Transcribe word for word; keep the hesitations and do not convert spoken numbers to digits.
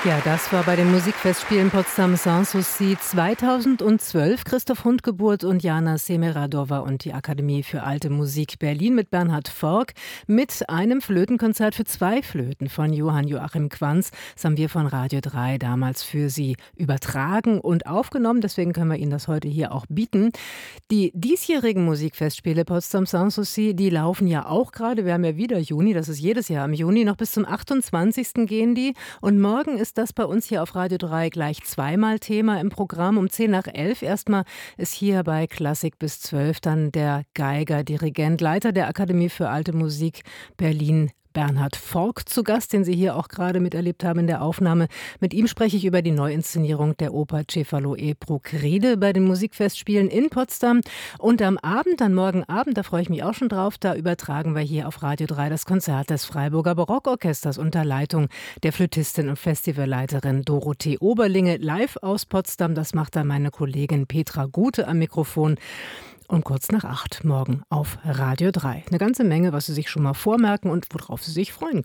Ja, das war bei den Musikfestspielen Potsdam Sanssouci zweitausendzwölf. Christoph Hundgeburt und Jana Semiradova und die Akademie für Alte Musik Berlin mit Bernhard Forck mit einem Flötenkonzert für zwei Flöten von Johann Joachim Quanz. Das haben wir von Radio drei damals für Sie übertragen und aufgenommen. Deswegen können wir Ihnen das heute hier auch bieten. Die diesjährigen Musikfestspiele Potsdam Sanssouci, die laufen ja auch gerade. Wir haben ja wieder Juni, das ist jedes Jahr im Juni. Noch bis zum achtundzwanzigsten gehen die. Und morgen ist das bei uns hier auf Radio drei gleich zweimal Thema im Programm. Um zehn nach elf erstmal ist hier bei Klassik bis zwölf dann der Geiger, Dirigent, Leiter der Akademie für Alte Musik Berlin, Bernhard Forck zu Gast, den Sie hier auch gerade miterlebt haben in der Aufnahme. Mit ihm spreche ich über die Neuinszenierung der Oper Cefaloe Procrede bei den Musikfestspielen in Potsdam. Und am Abend, dann morgen Abend, da freue ich mich auch schon drauf, da übertragen wir hier auf Radio drei das Konzert des Freiburger Barockorchesters unter Leitung der Flötistin und Festivalleiterin Dorothee Oberlinge live aus Potsdam. Das macht dann meine Kollegin Petra Gute am Mikrofon. Um kurz nach acht morgen auf Radio drei. Eine ganze Menge, was Sie sich schon mal vormerken und worauf Sie sich freuen können.